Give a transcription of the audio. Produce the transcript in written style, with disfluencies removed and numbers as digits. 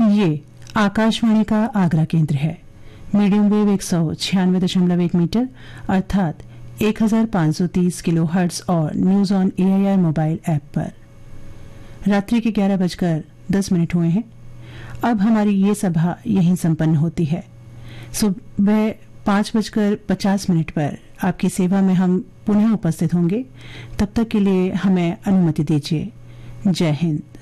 ये आकाशवाणी का आगरा केंद्र है। मीडियम वेव 196.1 मीटर अर्थात 1530 किलो हर्ट्ज और news on AIR mobile app पर। रात्रि के 11:10 हुए हैं। अब हमारी ये सभा यहीं संपन्न होती है। सुबह 5:50 पर आपकी सेवा में हम पुनः उपस्थित होंगे। तब तक के लिए हमें अनुमति दीजिए। जय हिंद।